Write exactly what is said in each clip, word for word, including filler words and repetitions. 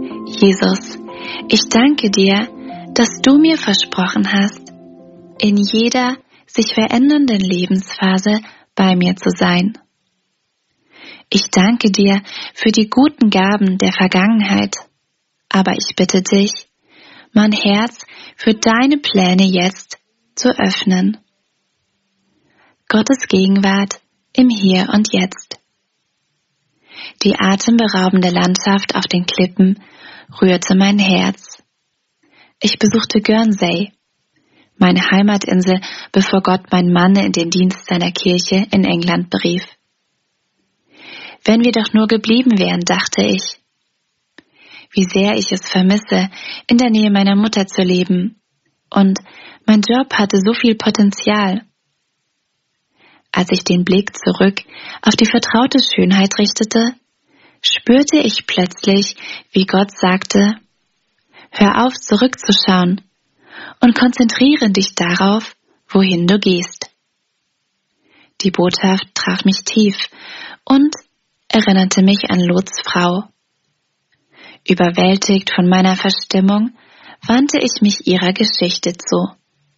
Jesus, ich danke dir, dass du mir versprochen hast, in jeder sich verändernden Lebensphase bei mir zu sein. Ich danke dir für die guten Gaben der Vergangenheit, aber ich bitte dich, mein Herz für deine Pläne jetzt zu öffnen. Gottes Gegenwart im Hier und Jetzt. Die atemberaubende Landschaft auf den Klippen rührte mein Herz. Ich besuchte Guernsey, meine Heimatinsel, bevor Gott meinen Mann in den Dienst seiner Kirche in England berief. Wenn wir doch nur geblieben wären, dachte ich. Wie sehr ich es vermisse, in der Nähe meiner Mutter zu leben. Und mein Job hatte so viel Potenzial. Als ich den Blick zurück auf die vertraute Schönheit richtete, spürte ich plötzlich, wie Gott sagte: Hör auf, zurückzuschauen und konzentriere dich darauf, wohin du gehst. Die Botschaft traf mich tief und erinnerte mich an Lots Frau. Überwältigt von meiner Verstimmung, wandte ich mich ihrer Geschichte zu.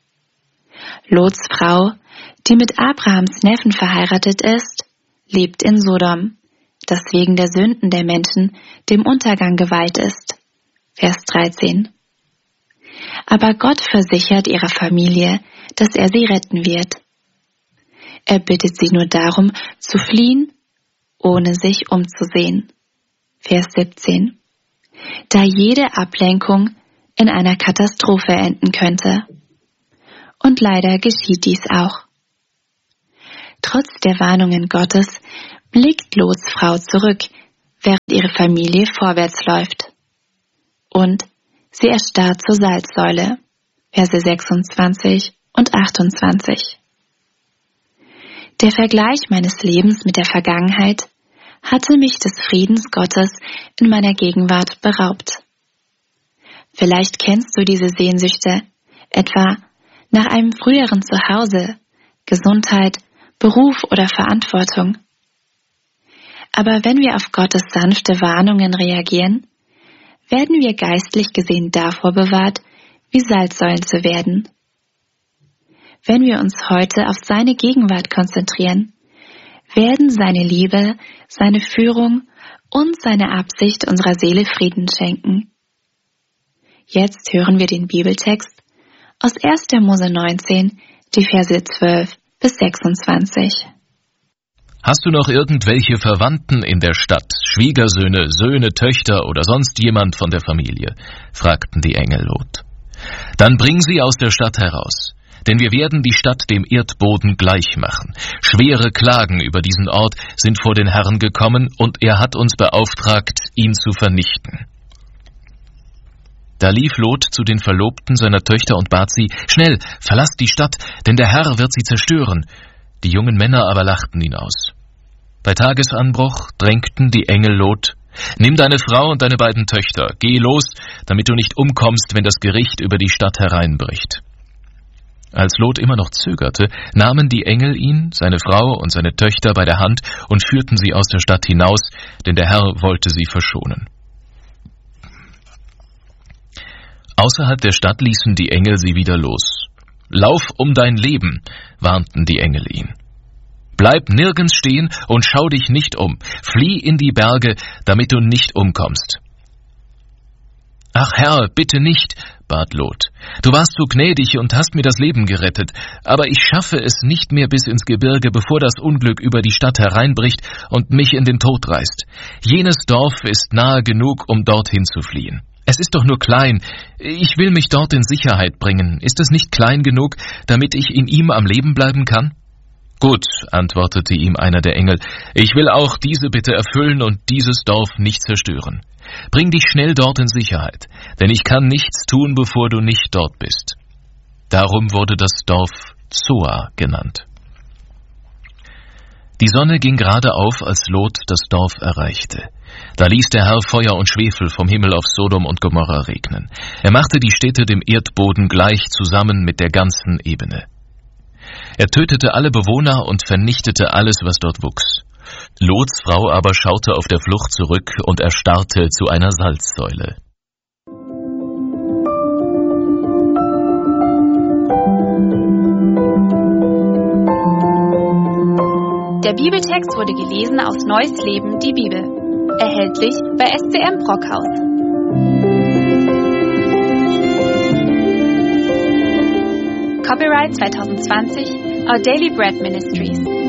Lots Frau, die mit Abrahams Neffen verheiratet ist, lebt in Sodom, das wegen der Sünden der Menschen dem Untergang geweiht ist. Vers dreizehn. Aber Gott versichert ihrer Familie, dass er sie retten wird. Er bittet sie nur darum, zu fliehen, ohne sich umzusehen. Vers siebzehn. Da jede Ablenkung in einer Katastrophe enden könnte. Und leider geschieht dies auch. Trotz der Warnungen Gottes blickt Lots Frau zurück, während ihre Familie vorwärts läuft. Und sie erstarrt zur Salzsäule. Verse sechsundzwanzig und achtundzwanzig. Der Vergleich meines Lebens mit der Vergangenheit hatte mich des Friedens Gottes in meiner Gegenwart beraubt. Vielleicht kennst du diese Sehnsüchte, etwa nach einem früheren Zuhause, Gesundheit, Beruf oder Verantwortung. Aber wenn wir auf Gottes sanfte Warnungen reagieren, werden wir geistlich gesehen davor bewahrt, wie Salzsäulen zu werden. Wenn wir uns heute auf seine Gegenwart konzentrieren, werden seine Liebe, seine Führung und seine Absicht unserer Seele Frieden schenken. Jetzt hören wir den Bibeltext aus erster Mose neunzehn, die Verse zwölf bis sechsundzwanzig. Hast du noch irgendwelche Verwandten in der Stadt, Schwiegersöhne, Söhne, Töchter oder sonst jemand von der Familie? Fragten die Engel Lot. Dann bring sie aus der Stadt heraus, denn wir werden die Stadt dem Erdboden gleich machen. Schwere Klagen über diesen Ort sind vor den Herrn gekommen, und er hat uns beauftragt, ihn zu vernichten. Da lief Lot zu den Verlobten seiner Töchter und bat sie: Schnell, verlasst die Stadt, denn der Herr wird sie zerstören. Die jungen Männer aber lachten ihn aus. Bei Tagesanbruch drängten die Engel Lot: Nimm deine Frau und deine beiden Töchter, geh los, damit du nicht umkommst, wenn das Gericht über die Stadt hereinbricht. Als Lot immer noch zögerte, nahmen die Engel ihn, seine Frau und seine Töchter bei der Hand und führten sie aus der Stadt hinaus, denn der Herr wollte sie verschonen. Außerhalb der Stadt ließen die Engel sie wieder los. »Lauf um dein Leben«, warnten die Engel ihn. »Bleib nirgends stehen und schau dich nicht um. Flieh in die Berge, damit du nicht umkommst.« »Ach Herr, bitte nicht«, bat Lot. »Du warst so gnädig und hast mir das Leben gerettet, aber ich schaffe es nicht mehr bis ins Gebirge, bevor das Unglück über die Stadt hereinbricht und mich in den Tod reißt. Jenes Dorf ist nahe genug, um dorthin zu fliehen. Es ist doch nur klein. Ich will mich dort in Sicherheit bringen. Ist es nicht klein genug, damit ich in ihm am Leben bleiben kann?« »Gut«, antwortete ihm einer der Engel, »ich will auch diese Bitte erfüllen und dieses Dorf nicht zerstören. Bring dich schnell dort in Sicherheit, denn ich kann nichts tun, bevor du nicht dort bist.« Darum wurde das Dorf Zoar genannt. Die Sonne ging gerade auf, als Lot das Dorf erreichte. Da ließ der Herr Feuer und Schwefel vom Himmel auf Sodom und Gomorra regnen. Er machte die Städte dem Erdboden gleich zusammen mit der ganzen Ebene. Er tötete alle Bewohner und vernichtete alles, was dort wuchs. Lots Frau aber schaute auf der Flucht zurück und erstarrte zu einer Salzsäule. Der Bibeltext wurde gelesen aus Neues Leben, die Bibel. Erhältlich bei S C M Brockhaus. Copyright zwanzig zwanzig, Our Daily Bread Ministries.